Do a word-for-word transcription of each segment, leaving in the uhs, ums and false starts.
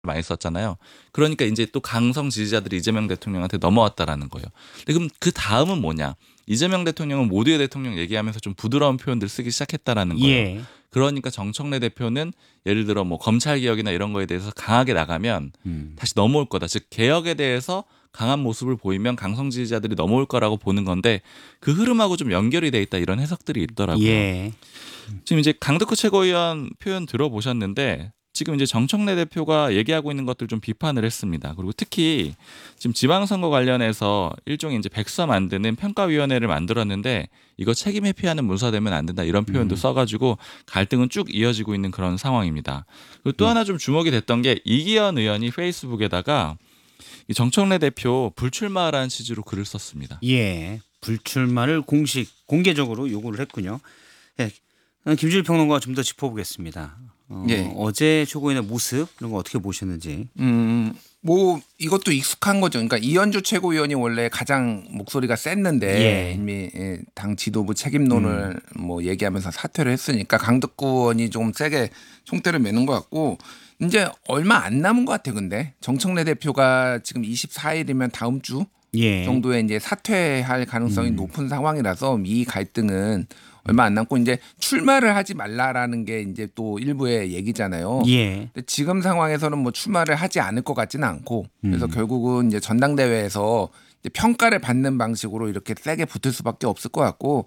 많이 썼잖아요. 그러니까 이제 또 강성 지지자들이 이재명 대통령한테 넘어왔다라는 거예요. 근데 그럼 그 다음은 뭐냐? 이재명 대통령은 모두의 대통령 얘기하면서 좀 부드러운 표현들 쓰기 시작했다라는 거예요. 예. 그러니까 정청래 대표는 예를 들어 뭐 검찰 개혁이나 이런 거에 대해서 강하게 나가면 음. 다시 넘어올 거다. 즉 개혁에 대해서 강한 모습을 보이면 강성 지지자들이 넘어올 거라고 보는 건데 그 흐름하고 좀 연결이 돼 있다 이런 해석들이 있더라고요. 예. 지금 이제 강덕구 최고위원 표현 들어보셨는데 지금 이제 정청래 대표가 얘기하고 있는 것들 좀 비판을 했습니다. 그리고 특히 지금 지방선거 관련해서 일종의 이제 백서 만드는 평가위원회를 만들었는데 이거 책임 회피하는 문서되면 안 된다 이런 표현도 음. 써가지고 갈등은 쭉 이어지고 있는 그런 상황입니다. 그리고 또 음. 하나 좀 주목이 됐던 게 이기현 의원이 페이스북에다가 이 정청래 대표 불출마라는 취지로 글을 썼습니다. 예. 불출마를 공식 공개적으로 요구를 했군요. 예. 김준일 평론가가 좀 더 짚어보겠습니다. 어, 예. 어제 최고위원의 모습 이런 거 어떻게 보셨는지. 음, 뭐 이것도 익숙한 거죠. 그러니까 이현주 최고위원이 원래 가장 목소리가 셌는데 예. 이미 예, 당 지도부 책임론을 음. 뭐 얘기하면서 사퇴를 했으니까 강덕구 의원이 좀 세게 총대를 매는 것 같고 이제 얼마 안 남은 것 같아요. 근데 정청래 대표가 지금 이십사 일이면 다음 주 예. 정도에 이제 사퇴할 가능성이 음. 높은 상황이라서 이 갈등은 얼마 안 남고 이제 출마를 하지 말라라는 게 이제 또 일부의 얘기잖아요. 예. 근데 지금 상황에서는 뭐 출마를 하지 않을 것 같지는 않고 그래서 음. 결국은 이제 전당대회에서 이제 평가를 받는 방식으로 이렇게 세게 붙을 수밖에 없을 것 같고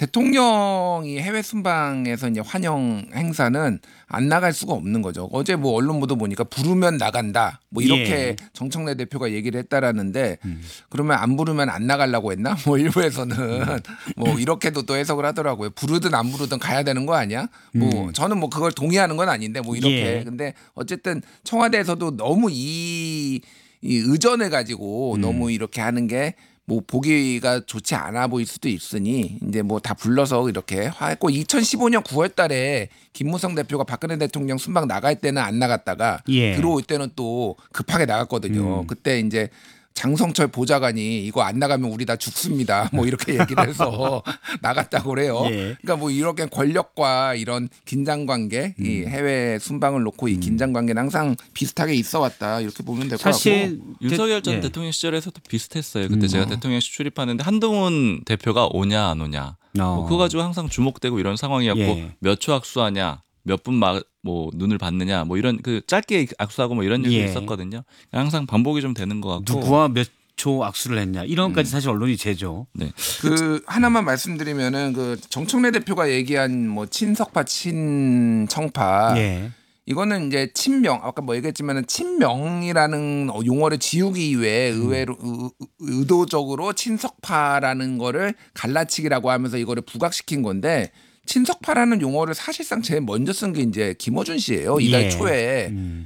대통령이 해외 순방에서 이제 환영 행사는 안 나갈 수가 없는 거죠. 어제 뭐 언론 보도 보니까 부르면 나간다 뭐 이렇게 예. 정청래 대표가 얘기를 했다라는데 음. 그러면 안 부르면 안 나가려고 했나? 뭐 일부에서는 뭐 이렇게도 또 해석을 하더라고요. 부르든 안 부르든 가야 되는 거 아니야? 뭐 음. 저는 뭐 그걸 동의하는 건 아닌데 뭐 이렇게 예. 근데 어쨌든 청와대에서도 너무 이, 이 의전을 가지고 음. 너무 이렇게 하는 게 뭐 보기가 좋지 않아 보일 수도 있으니 이제 뭐 다 불러서 이렇게 화했고 이천십오 년 구월 달에 김무성 대표가 박근혜 대통령 순방 나갈 때는 안 나갔다가 예. 들어올 때는 또 급하게 나갔거든요. 음. 그때 이제 장성철 보좌관이 이거 안 나가면 우리 다 죽습니다. 뭐 이렇게 얘기를 해서 나갔다고 그래요. 예. 그러니까 뭐 이렇게 권력과 이런 긴장 관계, 음. 이 해외 순방을 놓고 이 긴장 관계는 항상 비슷하게 있어 왔다. 이렇게 보면 될 것 같고. 사실 윤석열 전 예. 대통령 시절에서도 비슷했어요. 그때 음. 제가 대통령실 출입하는데 한동훈 대표가 오냐 안 오냐 어. 뭐 그거 가지고 항상 주목되고 이런 상황이었고 예. 몇 초 악수하냐 몇 분 뭐 눈을 받느냐 뭐 이런 그 짧게 악수하고 뭐 이런 일도 예. 있었거든요. 항상 반복이 좀 되는 것 같고. 누구와 몇 초 악수를 했냐 이런 것까지 음. 사실 언론이 제죠. 네. 그 하나만 말씀드리면은 그 정청래 대표가 얘기한 뭐 친석파 친청파 예. 이거는 이제 친명 아까 뭐 얘기했지만은 친명이라는 용어를 지우기 위해 의외로 의, 의도적으로 친석파라는 거를 갈라치기라고 하면서 이거를 부각시킨 건데 친석파라는 용어를 사실상 제일 먼저 쓴 게 이제 김어준 씨예요. 이달 예. 초에 음.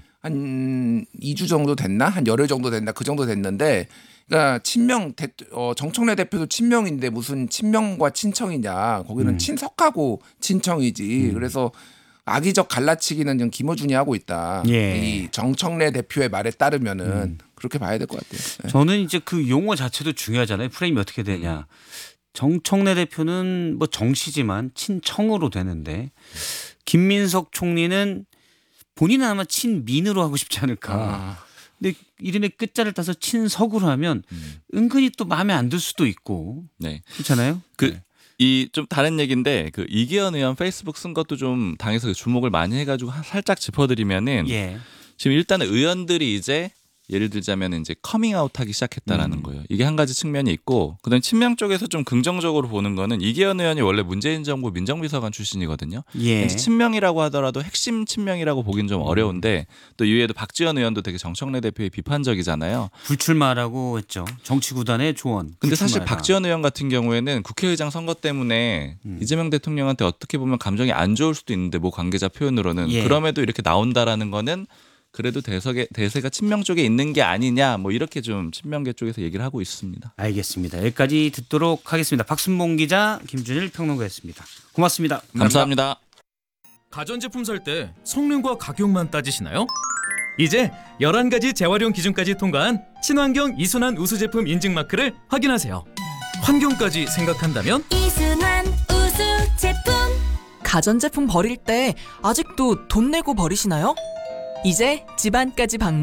한 이 주 정도 됐나 한 열흘 정도 됐나 그 정도 됐는데. 그러니까 친명 대, 어, 정청래 대표도 친명인데 무슨 친명과 친청이냐 거기는 음. 친석하고 친청이지. 음. 그래서 악의적 갈라치기는 좀 김어준이 하고 있다. 예. 이 정청래 대표의 말에 따르면은 음. 그렇게 봐야 될 것 같아요. 네. 저는 이제 그 용어 자체도 중요하잖아요. 프레임이 어떻게 되냐. 정청래 대표는 뭐 정씨지만 친청으로 되는데 김민석 총리는 본인은 아마 친민으로 하고 싶지 않을까. 아. 근데 이름의 끝자를 따서 친석으로 하면 음. 은근히 또 마음에 안 들 수도 있고 네. 그렇잖아요. 그 이 좀 다른 얘기인데 그 이기현 의원 페이스북 쓴 것도 좀 당에서 주목을 많이 해가지고 살짝 짚어드리면은 예. 지금 일단은 의원들이 이제 예를 들자면 이제 커밍아웃하기 시작했다라는 음. 거예요. 이게 한 가지 측면이 있고, 그다음 친명 쪽에서 좀 긍정적으로 보는 거는 이기현 의원이 원래 문재인 정부 민정비서관 출신이거든요. 예. 이제 친명이라고 하더라도 핵심 친명이라고 보긴 좀 어려운데 또 이외에도 박지원 의원도 되게 정청래 대표의 비판적이잖아요. 불출마라고 했죠. 정치구단의 조언. 근데 사실 불출마해라. 박지원 의원 같은 경우에는 국회의장 선거 때문에 음. 이재명 대통령한테 어떻게 보면 감정이 안 좋을 수도 있는데 뭐 관계자 표현으로는 예. 그럼에도 이렇게 나온다라는 거는 그래도 대세가, 대세가 친명 쪽에 있는 게 아니냐 뭐 이렇게 좀 친명계 쪽에서 얘기를 하고 있습니다. 알겠습니다. 여기까지 듣도록 하겠습니다. 박순봉 기자, 김준일 평론가였습니다. 고맙습니다. 감사합니다. 가전제품 살 때 성능과 가격만 따지시나요? 이제 열한 가지 재활용 기준까지 통과한 친환경 이순환 우수 제품 인증 마크를 확인하세요. 환경까지 생각한다면 이순환 우수 제품. 가전제품 버릴 때 아직도 돈 내고 버리시나요? 이제 집안까지 방문.